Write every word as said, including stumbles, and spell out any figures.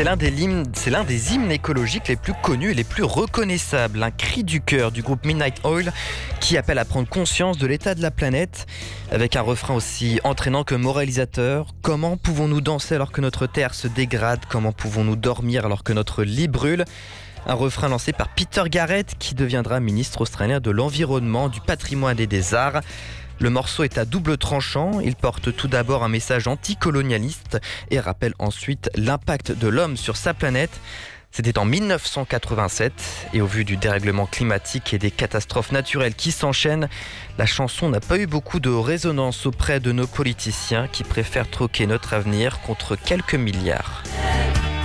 C'est l'un des hymnes, c'est l'un des hymnes écologiques les plus connus et les plus reconnaissables. Un cri du cœur du groupe Midnight Oil qui appelle à prendre conscience de l'état de la planète avec un refrain aussi entraînant que moralisateur. Comment pouvons-nous danser alors que notre terre se dégrade? Comment pouvons-nous dormir alors que notre lit brûle? Un refrain lancé par Peter Garrett qui deviendra ministre australien de l'Environnement, du Patrimoine et des Arts. Le morceau est à double tranchant. Il porte tout d'abord un message anticolonialiste et rappelle ensuite l'impact de l'homme sur sa planète. C'était en mille neuf cent quatre-vingt-sept et au vu du dérèglement climatique et des catastrophes naturelles qui s'enchaînent, la chanson n'a pas eu beaucoup de résonance auprès de nos politiciens qui préfèrent troquer notre avenir contre quelques milliards.